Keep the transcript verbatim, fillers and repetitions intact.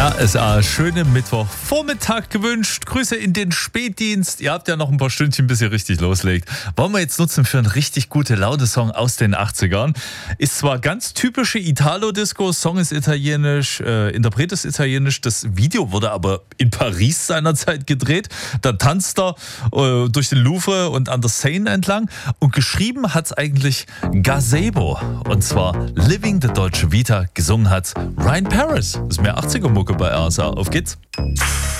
R S A, schönen Mittwochvormittag gewünscht. Grüße in den Spätdienst. Ihr habt ja noch ein paar Stündchen, bis ihr richtig loslegt. Wollen wir jetzt nutzen für einen richtig gute Laune-Song aus den achtzigern. Ist zwar ganz typische Italo-Disco, Song ist italienisch, äh, Interpret ist italienisch. Das Video wurde aber in Paris seinerzeit gedreht. Da tanzt er äh, durch den Louvre und an der Seine entlang. Und geschrieben hat's eigentlich Gazebo. Und zwar Living the Dolce Vita. Gesungen hat Ryan Paris. Das ist mehr achtziger-Mucke bei R S A. Auf geht's.